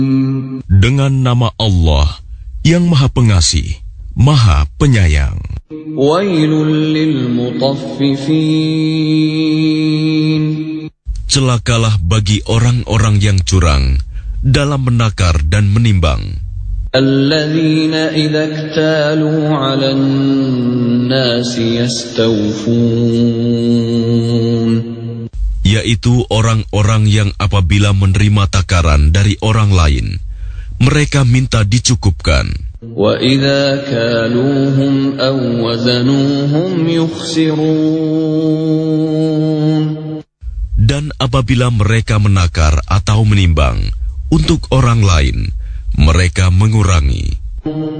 Dengan nama Allah yang Maha Pengasih, Maha Penyayang. Wailul lil mutaffifin. Celakalah bagi orang-orang yang curang dalam menakar dan menimbang. Alladzina idza iktalu 'alan nasi yastawfun. Yaitu orang-orang yang apabila menerima takaran dari orang lain, mereka minta dicukupkan. Wa idza kaluhum aw wazanuhum yukhsirun. Dan apabila mereka menakar atau menimbang untuk orang lain, mereka mengurangi.